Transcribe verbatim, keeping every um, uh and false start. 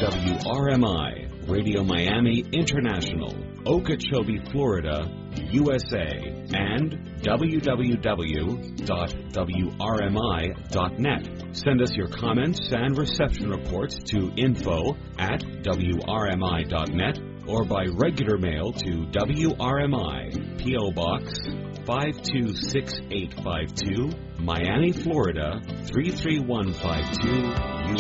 W R M I, Radio Miami International, Okeechobee, Florida, U S A, and w w w dot w r m i dot net. Send us your comments and reception reports to info at w r m i dot net or by regular mail to W R M I, P O. Box five two six eight five two, Miami, Florida three three one five two, U